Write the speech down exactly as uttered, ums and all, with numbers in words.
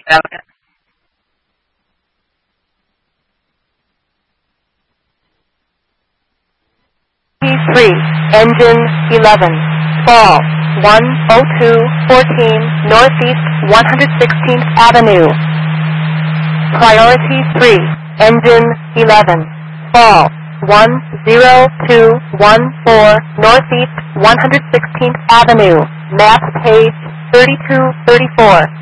three, engine eleven, fall one oh two fourteen Northeast one hundred sixteenth Avenue. Priority three, engine eleven, fall one oh two one four Northeast one hundred sixteenth Avenue, map page thirty-two thirty-four.